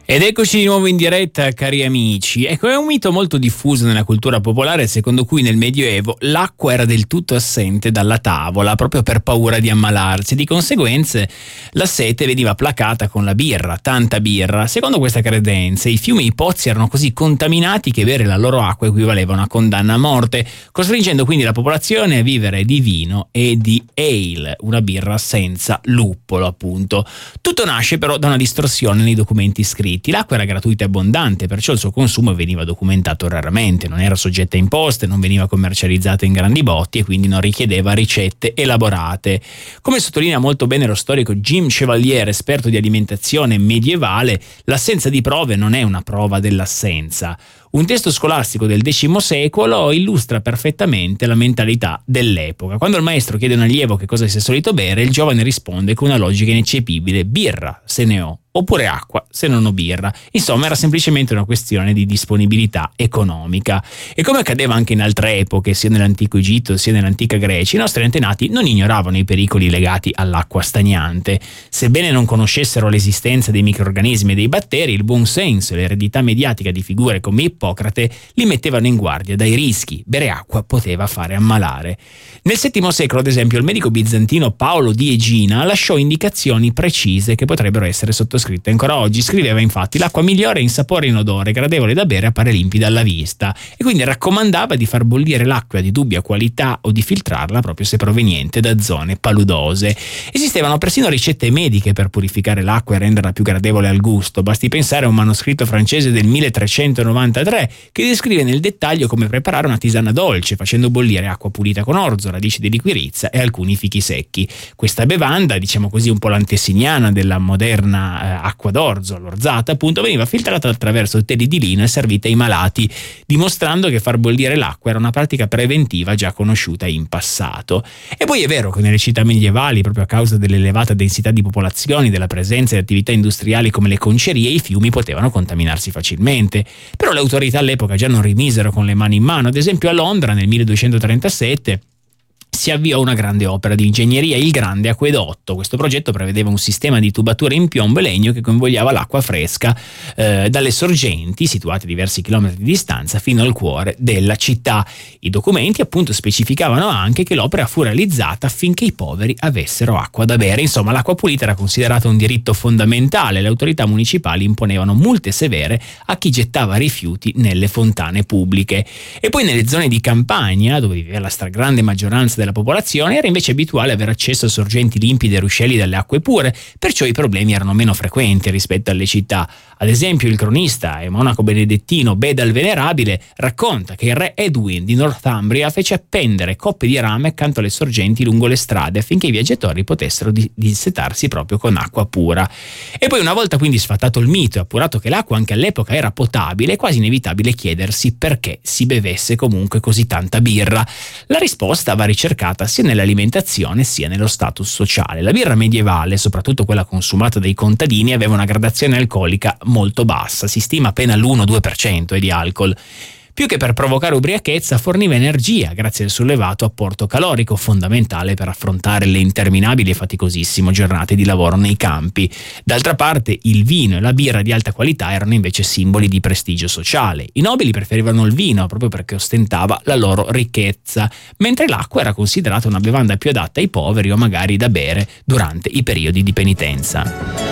Ed eccoci di nuovo in diretta, cari amici. Ecco, è un mito molto diffuso nella cultura popolare secondo cui nel Medioevo l'acqua era del tutto assente dalla tavola proprio per paura di ammalarsi. Di conseguenza la sete veniva placata con la birra, tanta birra. Secondo questa credenza i fiumi e i pozzi erano così contaminati che bere la loro acqua equivaleva a una condanna a morte, costringendo quindi la popolazione a vivere di vino e di ale, una birra senza luppolo appunto. Tutto nasce però da una distorsione nei documenti scritti. L'acqua era gratuita e abbondante, perciò il suo consumo veniva documentato raramente, non era soggetta a imposte, non veniva commercializzata in grandi botti e quindi non richiedeva ricette elaborate. Come sottolinea molto bene lo storico Jim Chevalier, esperto di alimentazione medievale, l'assenza di prove non è una prova dell'assenza. Un testo scolastico del X secolo illustra perfettamente la mentalità dell'epoca. Quando il maestro chiede a un allievo che cosa sia solito bere, il giovane risponde con una logica ineccepibile: birra, se ne ho, oppure acqua, se non ho birra. Insomma, era semplicemente una questione di disponibilità economica. E come accadeva anche in altre epoche, sia nell'antico Egitto sia nell'antica Grecia, i nostri antenati non ignoravano i pericoli legati all'acqua stagnante. Sebbene non conoscessero l'esistenza dei microrganismi e dei batteri, il buon senso e l'eredità mediatica di figure come Ippocrate li mettevano in guardia dai rischi. Bere acqua poteva fare ammalare. Nel VII secolo, ad esempio, il medico bizantino Paolo di Egina lasciò indicazioni precise che potrebbero essere sottoscritte ancora oggi. Scriveva infatti: l'acqua migliore in sapore e in odore, gradevole da bere, appare limpida alla vista, e quindi raccomandava di far bollire l'acqua di dubbia qualità o di filtrarla proprio se proveniente da zone paludose. Esistevano persino ricette mediche per purificare l'acqua e renderla più gradevole al gusto. Basti pensare a un manoscritto francese del 1393 che descrive nel dettaglio come preparare una tisana dolce facendo bollire acqua pulita con orzo, radici di liquirizia e alcuni fichi secchi. Questa bevanda, diciamo così un po' l'antesignana della moderna acqua d'orzo, l'orzata appunto, veniva filtrata attraverso teli di lino e servita ai malati, dimostrando che far bollire l'acqua era una pratica preventiva già conosciuta in passato. E poi è vero che nelle città medievali, proprio a causa dell'elevata densità di popolazioni, della presenza di attività industriali come le concerie, i fiumi potevano contaminarsi facilmente. Però le autorità all'epoca già non rimisero con le mani in mano. Ad esempio a Londra nel 1237 si avviò una grande opera di ingegneria, il Grande Acquedotto. Questo progetto prevedeva un sistema di tubature in piombo e legno che convogliava l'acqua fresca dalle sorgenti, situate a diversi chilometri di distanza, fino al cuore della città. I documenti appunto specificavano anche che l'opera fu realizzata affinché i poveri avessero acqua da bere. Insomma, l'acqua pulita era considerata un diritto fondamentale. Le autorità municipali imponevano multe severe a chi gettava rifiuti nelle fontane pubbliche. E poi nelle zone di campagna, dove viveva la stragrande maggioranza della popolazione, era invece abituale avere accesso a sorgenti limpide e ruscelli dalle acque pure, perciò i problemi erano meno frequenti rispetto alle città. Ad esempio il cronista e monaco benedettino Beda il Venerabile racconta che il re Edwin di Northumbria fece appendere coppe di rame accanto alle sorgenti lungo le strade affinché i viaggiatori potessero dissetarsi proprio con acqua pura. E poi, una volta quindi sfatato il mito e appurato che l'acqua anche all'epoca era potabile, è quasi inevitabile chiedersi perché si bevesse comunque così tanta birra. La risposta va ricercata sia nell'alimentazione sia nello status sociale. La birra medievale, soprattutto quella consumata dai contadini, aveva una gradazione alcolica molto bassa, si stima appena l'1-2% di alcol. Più che per provocare ubriachezza, forniva energia grazie al suo elevato apporto calorico, fondamentale per affrontare le interminabili e faticosissime giornate di lavoro nei campi. D'altra parte, il vino e la birra di alta qualità erano invece simboli di prestigio sociale. I nobili preferivano il vino proprio perché ostentava la loro ricchezza, mentre l'acqua era considerata una bevanda più adatta ai poveri o magari da bere durante i periodi di penitenza.